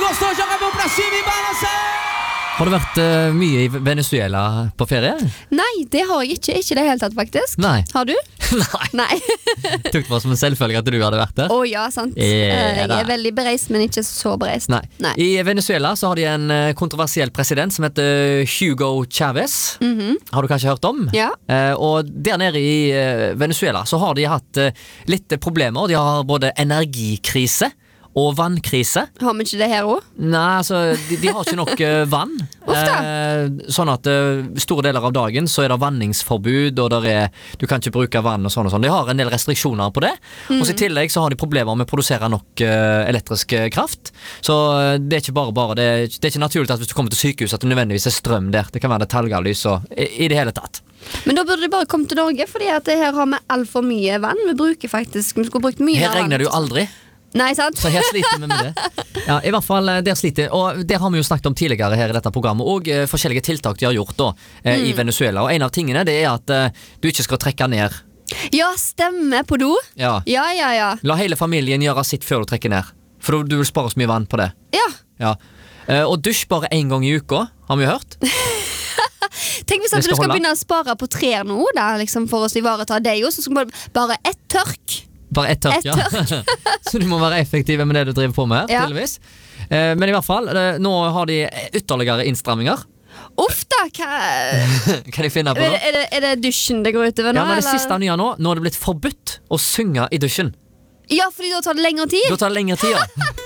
gostou, joga a mão pra cima e balança! Har du vært mye i Venezuela på ferie? Nei, det har jeg ikke det helt tatt faktisk. Nei. Har du? Nei. Tok det bare som en selvfølge at du hadde vært der? Ja, sant. Jeg er veldig bereist, men ikke så bereist. Nei. I Venezuela så har de en kontroversiell president som heter Hugo Chavez. Har du kanskje hørt om? Ja. Og der nede i Venezuela så har de hatt litt problemer. De har både energikrise og vannkrise. Har vi ikke det her også? Nei, altså, de har ikke nok vann. Sånn at store deler av dagen så er det vanningsforbud, og du kan ikke bruke vann og sånn og sånn. De har en del restriksjoner på det. Og så i tillegg så har de problemer med å produsere nok elektrisk kraft. Så det er ikke bare det er ikke naturlig at hvis du kommer til sykehus at det nødvendigvis er strøm der. Det kan være detaljlys og i det hele tatt. Men da burde de bare komme til Norge, fordi at her har vi alt for mye vann. Vi skulle brukt mye her regner det jo aldri. Nei, sant? Så her sliter vi med det. Ja, i hvert fall der sliter. Og det har vi jo snakket om tidligere her i dette programmet, og forskjellige tiltak de har gjort da, i Venezuela. Og en av tingene det er at du ikke skal trekke ned. Ja, stemme på do. Ja. La hele familien gjøre sitt før du trekker ned. For du vil spare så mye vann på det. Ja. Og dusj bare en gang i uka, har vi jo hørt. Tenk hvis at du skal begynne å spare på trær nå da, liksom, for oss å ivareta deg, og så skal bare ett tørk. Bare ett tørk, ja. Så du må være effektiv med det du driver på med her, tydeligvis. Men i hvert fall, nå har de ytterligere innstramminger. Uff da, kan de finne på nå? Er det dusjen det går utover nå? Ja, men det siste nye nå er det blitt forbudt å synge i dusjen. Ja, fordi da tar det lengre tid. Da tar det lengre tid, ja.